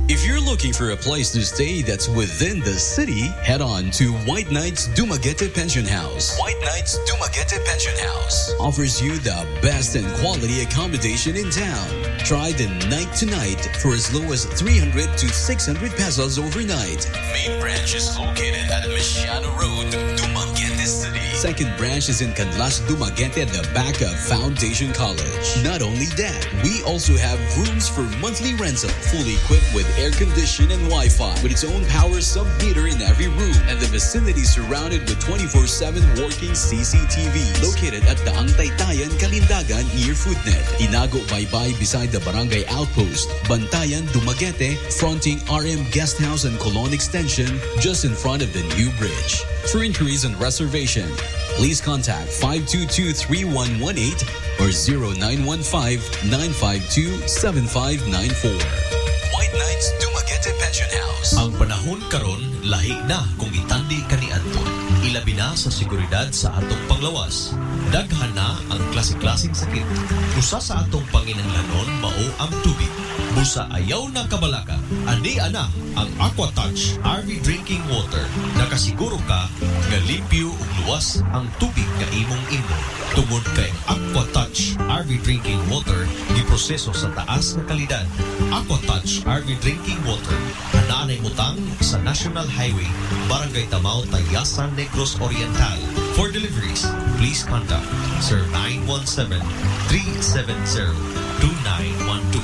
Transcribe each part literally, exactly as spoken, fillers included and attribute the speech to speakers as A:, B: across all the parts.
A: If you're looking for a place to stay that's within the city, head on to White Knights Dumaguete Pension House. White Knights Dumaguete Pension House offers you the best and quality accommodation in town. Try the night to night for as low as three hundred to six hundred pesos overnight. Main branch is located at Mesiano Road, Dumaguete City. Second branch is in Canlas, Dumaguete at the back of Foundation College. Not only that, we also have rooms for monthly rental, fully equipped with air condition and Wi-Fi, with its own power sub-meter in every room, and the vicinity surrounded with twenty-four seven working C C T Vs. Located at the Taytayan, Kalindagan near Foodnet. Tinago Baybay beside the Barangay Outpost. Bantayan, Dumaguete, fronting R M Guest House and Colon Extension, just in front of the new bridge. For inquiries and reservation, please contact five two two, three one one eight or zero nine one five, nine five two, seven five nine four. White Knights Dumaguete Pension House.
B: Ang panahon karon lahi na kung itandi kaniadto. Ilabi na sa seguridad sa atong panglawas. Daghan na ang klase-klaseng sakit. Usa sa atong panginahanglanon mao ang tubig. Busa ayaw na kabalaka. Andi ana ang Aquatouch R V Drinking Water. Nakasiguro ka nga limpyo ug luwas ang tubig nga imong inom. Tungod kay Aquatouch R V Drinking Water giproseso sa taas nga kalidad. Aquatouch R V Drinking Water anaanay butang sa National Highway, Barangay Tamao, Tayasan, Negros Oriental. For deliveries, please contact Sir nine one seven, three seven zero, two nine one two.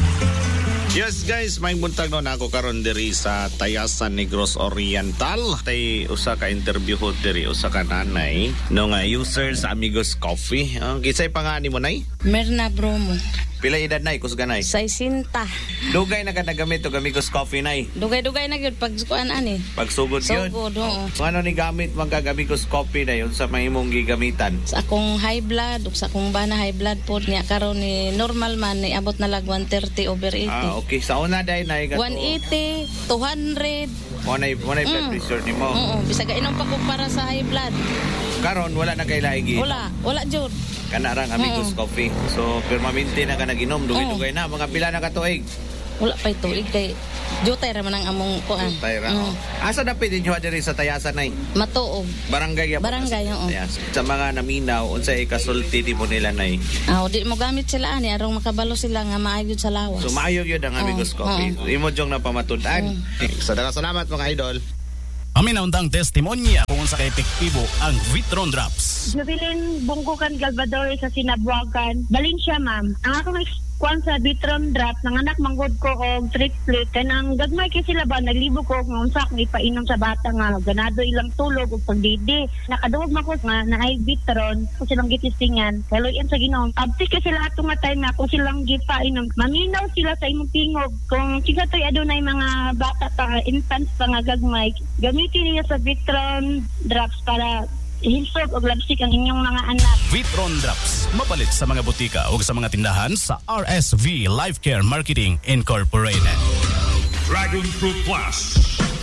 C: Yes guys, may buntag no na ako karon diri sa Tayasan, Negros Oriental. Tay usa ka interview ho diri usa ka nanay no nga user sa Amigos Coffee. Uh, kisay pangani mo nay?
D: Merna Bromo.
C: Pila edad nay kus ganay?
D: Saisinta.
C: Dugay na ka nagamit og Amigos Coffee nay.
D: Dugay-dugay na gyud pag kuan ani.
C: Pagsugod gyud.
D: Sugod oo.
C: So, ano ni gamit man kag Amigos Coffee na yun sa mahimong gigamitan?
D: Sa akong high blood ug sa akong bana high blood pod niya karon ni normal man ni abot na lag one thirty over eighty.
C: Ah, okay. Sa una day nay kato.
D: one eighty, two hundred.
C: Monay monay blood pressure nimo.
D: Oo, bisag inom pa ko para sa high blood.
C: Karon wala na kay laigi.
D: Wala, wala jud.
C: Kana rang Amigos
D: Mm.
C: Coffee. So permanente na ka naginom, dugay-dugay na mga pila na ka tuig.
D: Wala pa tuig kay jutay ra man ang among kuan.
C: Tayra.
D: Mm.
C: Asa na pwede nyo diri sa Tayasan nay?
D: Matuog.
C: Barangay ya.
D: Barangay, oo.
C: Sa mga naminaw unsay kasulti di mo nila nay?
D: Ah, di mo gamit sila ani arong makabalo sila nga maayod sa lawas.
C: So maayo gyud ang Amigos
D: Oo,
C: Coffee.
D: oo.
C: Imo jong napamatud-an. Sa daghang salamat mga idol.
E: Amin na undang testimonya kung sa ka-epektibo ang Vitron Drops.
F: Nabilin bungkukan Galvador sa Sinabuagan. Balin siya, ma'am. Ang akong kuan sa Vitron Drop, nanganak manggod ko og triplet. Kanang gagmay kay sila ba, naglibo ko kung unsa akong ipainom sa bata nga. Ganado ilang tulog o pagdidi. Nakaduog man ko nga na ay Vitron kung silang gitistingan. Kaluyan sa Ginoo. Abti kay sila atong nga time na kung silang gipainom. Maminaw sila sa imong tingog. Kung siya to'y adunay mga bata pa, infants pa nga gagmay, gamitin niya sa Vitron Drops para hinsog o labsik ang inyong mga anak.
E: Vitron Drops, mapalit sa mga butika o sa mga tindahan sa R S V Life Care Marketing Incorporated.
G: Dragon Fruit Plus.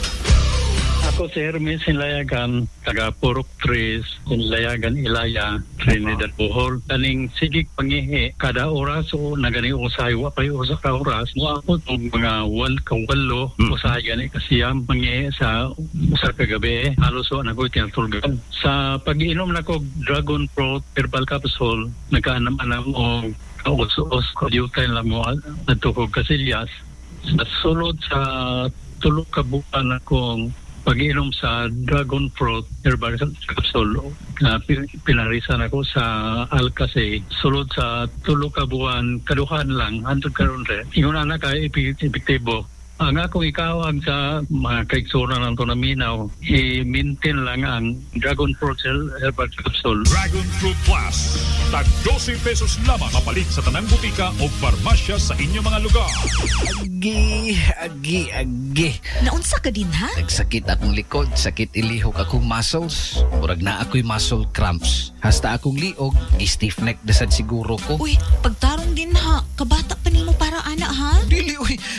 H: Ako si Hermes Sinlayagan, taga Purok Tres, Sinlayagan Ilaya, Trinidad Bohol. Kaning sigig pangihi, kada oras o nagani usay, wapay usa ka oras. Mo ako itong mga wal kawalo, mm. usay gani kasiyam pangihi sa usa ka gabi. Halos o nagoy tinatulgan. Sa pag-inom na ko Dragon Fruit Herbal Capsule, nagkaanam-anam o kaus-us, kadyutay lang mo natukog kasilyas. Sa sulod sa tulog kabukan akong pag-inom sa Dragon Fruit Herbal Capsule na uh, pinarisan ako sa Alcase. Sulod sa tulo ka buwan, kaduhan lang, hantod karon re. Ingon na ka epektibo. Ang akong ikawag sa mga kaiksura ng Tonaminaw, i-maintain lang ang Dragon Fruit Herbal Capsule.
G: Dragon Fruit Plus. Tag twelve pesos lamang kapalit sa tanang butika o farmasya sa inyong mga lugar.
I: Agi, agi, agi.
J: Naunsa ka din ha?
I: Nagsakit akong likod, sakit ilihok akong muscles. Murag na ako'y muscle cramps. Hasta akong liog, stiff neck desad siguro ko.
J: Uy, pagtarong din ha. Kabata pa nimo para ana ha?
I: Dili, uy.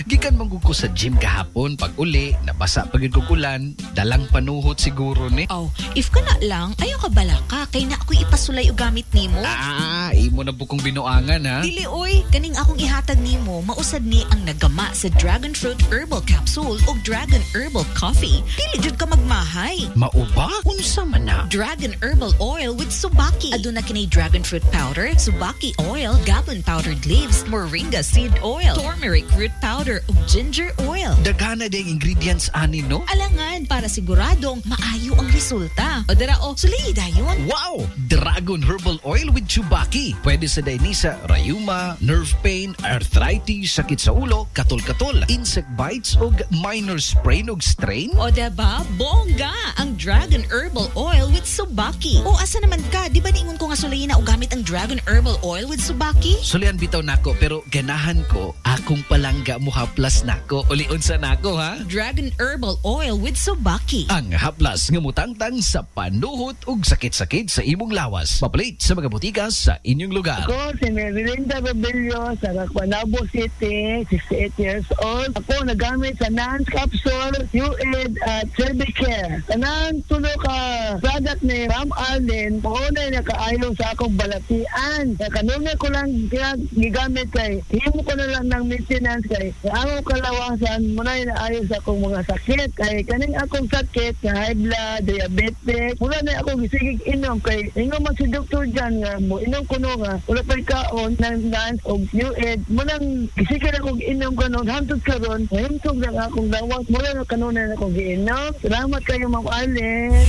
I: Gikan manggug ko sa gym kahapon pag uli nabasa pagid ko kulan, dalang panuhot siguro ni.
J: Oh, if ka na lang, ayaw ka bala ka kay na ako'y ipasulay o gamit nimo.
I: Ah, imo na bukong binuangan ha.
J: Dili oy, kaning akong ihatag nimo mausad ni ang nagama sa Dragon Fruit Herbal Capsule o Dragon Herbal Coffee. Dili jud ka magmahay.
I: Mao ba? Unsa man na?
J: Dragon Herbal Oil with Subaki. Aduna kinay Dragon Fruit Powder, Subaki Oil, Gabon Powdered Leaves, Moringa Seed Oil, Turmeric Root Powder ug Ginger Oil.
I: Daghana ding ingredients ani no?
J: Alangan para siguradong maayo ang resulta. O dara o, sulay dayon.
I: Wow! Dragon Herbal Oil with Chubaki. Pwede sa Dainisa, rayuma, nerve pain, arthritis, sakit sa ulo, katol-katol, insect bites o minor sprain o strain.
J: O diba, bongga ang Dragon Herbal Oil with Subaki. O asa naman ka, di ba niingon ko nga sulayin na o gamit ang Dragon Herbal Oil with Subaki?
I: Sulian bitaw nako pero ganahan ko akong palangga mo haplas nako. Ulion sa nako ha.
J: Dragon Herbal Oil with Subaki.
I: Ang haplas nga mutangtang sa panuhot ug sakit-sakit sa imong lawas. Papalit sa mga butika sa inyong lugar.
K: Ako si Merilinda Rebelio sa Raquanabo City, sixty-eight years old. Ako nagamit sa Nance Capsule, U E D at Cervicare. Kanang tulo ka product ni Ma'am Arlene, paunay na kaayo sa akong balatian. Kanunay ko lang gigamit kay himo ko na lang ng maintenance kay ang kalawasan muna na ayo sa akong mga sakit. Kay kaning akong sakit, high blood, diabetes, mula na akong gisigig inom kay ingon man si doktor dyan nga mo inom ko no nga wala pa kaon ng Nance o U E D mo nang gisigig akong inom kanon hantod karon himtog lang akong dawat mula na kanunay na akong giinom. Salamat kayo Ma'am Arlene.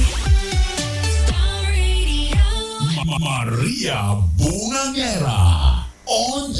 G: Maria Bungangera on